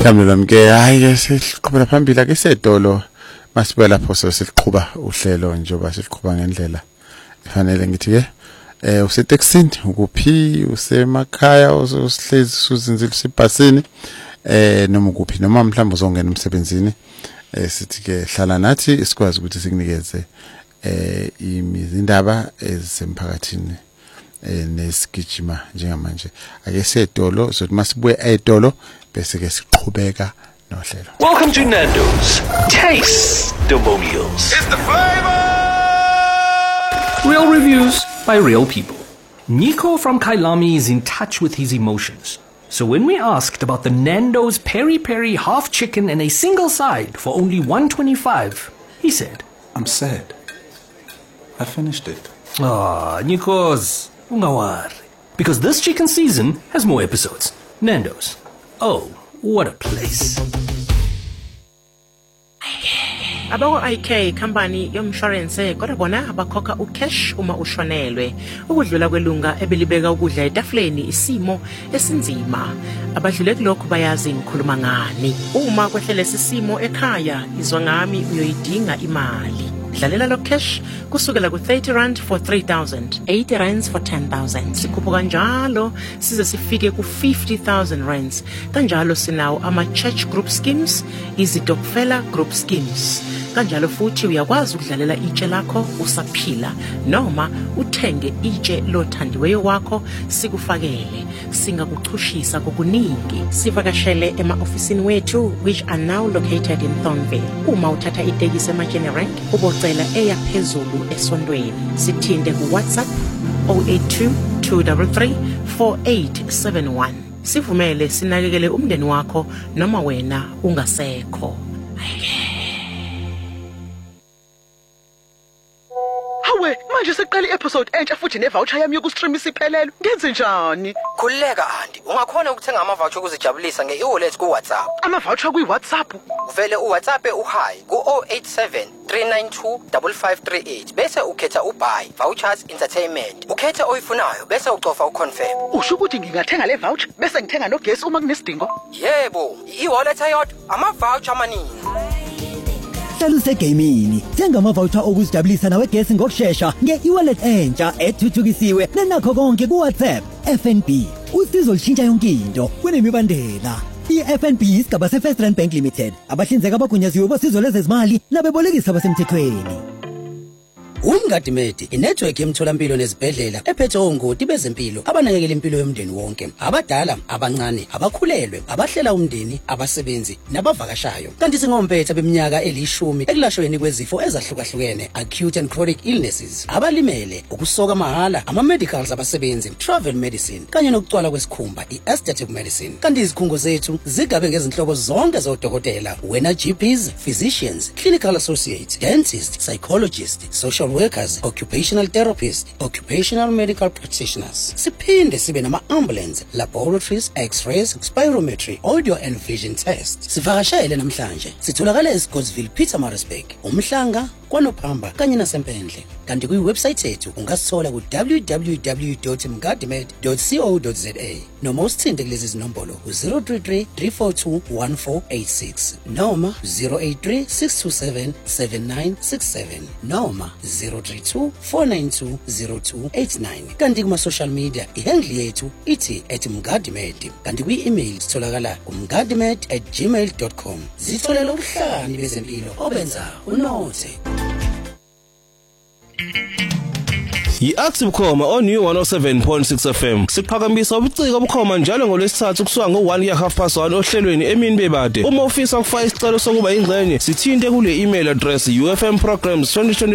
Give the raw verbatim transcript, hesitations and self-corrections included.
Thambi lami ke hayi ke siqhubela phambili ake sedolo masibuya lapho sesiqhubha uhlelo njengoba siqhubha ngendlela efanele ngithi ke eh useTexini ukuphi usemakhaya usihlezi suzinzile sibhasini eh noma ukuphi noma mhlawumbe uzongena emsebenzini eh sithi ke hlala nathi isikwazi ukuthi sikunikeze eh imizindaba ezisemphakathini eh nesigijima njengamanje ake sedolo sothi masibuye edolo bese ke siqhubeka nohlelo. Welcome to Nando's Taste the Meals. It's the flavor. Real reviews by real people. Nico from Kailami is in touch with his emotions. So when we asked about the Nando's peri peri half chicken and a single side for only one twenty-five, he said, I'm sad. I finished it. Ah, Nikos, ungawari. Because this chicken season has more episodes. Nando's. Oh, what a place. Abo I K company yomshwarense kodwa bona abakhokha ucash uma ushonelwe ukudlula kwelunga ebelibeka ukudla etafuleni isimo esinzima abadlule kulokho bayazi ngikhuluma ngani uma kwehlele sisimo ekhaya izwa ngami uyoyidinga imali dlalela lo cash kusukela ku thirty rand for three thousand, eighty rands for ten thousand sikhupha kanjalo size sifike ku fifty thousand rands kanjalo sinawo ama church group schemes izitokfela group schemes kanjalo futhi uyakwazi ukudlalela itshe lakho usaphila noma uthenge itshe lothandiweyo wakho sikufakele singakuchushisa kokuningi sivakashele ema-ofisini wethu which are now located in Thornville uma uthatha itekisi emajene rank ubocela eyaphezulu esondweni sithinte ku WhatsApp zero eight two, two three three, four eight seven one sivumele sinakekele umndeni wakho noma wena ungasekho. Hawe manje seqala i-episode entsha futhi ne-voucher yami yoku-stream isiphelele ngenze njani? Khulileka Andi, ungakhona ukuthenga ama-voucher ukuzijabulisa nge-e-wallet ku-WhatsApp. Ama-voucher kwi-WhatsApp? Uvele u-WhatsApp u-hi ku zero eight seven, three nine two, five five three eight bese ukhetha u-buy vouchers entertainment ukhethe oyifunayo bese ucofa u-confirm. Usho ukuthi ngingathenga le voucher bese ngithenga nogesi uma kunesidingo? Yebo, i-wallet eyodwa ama-voucher amaningi. Hlala usegamini thenga ama-voucher okuzijabulisa nawe gesi ngokushesha nge-e-wallet entsha ethuthukisiwe nenakho konke ku-WhatsApp. F N B usizo lishintsha yonke into kunemibandela. I-F N B isigaba se-First Rand Bank Limited abahlinzeka abagunyaziwe bosizo lwezezimali nabebolekisi abasemthethweni. Umngadimedi inetwork yemtholampilo nezibhedlela ephethe ongoti bezempilo abanakekela impilo yomndeni wonke abadala abancane abakhulelwe abahlela umndeni abasebenzi nabavakashayo kanti singompetha beminyaka elishumi ekulashweni kwezifo ezahlukahlukene acute and chronic illnesses abalimele ukusoka mahala ama medicals abasebenzi travel medicine kanye nokucwala kwesikhumba i-aesthetic medicine kanti izikhungo zethu zigabe ngezinhlobo zonke zodokotela wena G Ps physicians clinical associates dentists psychologists social workers, occupational therapists, occupational medical practitioners. Siphinde sibe nama ambulance, laboratories, x-rays, spirometry, audio and vision tests. Sivakashele namhlanje. Sitholakala eScottsville, Pietermaritzburg, uMhlanga, kwaNophamba kanye nasempendle. Kanti kuyi website yethu ungasithola ku w w w dot mgadimed dot co dot za noma usithinte kulezi zinombolo ku zero three three, three four two, one four eight six noma zero eight three, six two seven, seven nine six seven noma zero three two, four nine two, zero two eight nine kanti kuma social media ihandle yethu ithi at mgadimed kanti kwi-email sitholakala umgadimed at gmail dot com zitholela ubuhlani bezempilo obenza unothe. Yi-Active Khoma on New one oh seven point six F M. Siphakamisa ubuciko obukhoma njalo ngolwesithathu kusuka ngo-one ya half past one ohlelweni emini bebade. Uma ufisa ukufaka isicelo sokuba ingxenye, sithinte kule email address u f m programs twenty twenty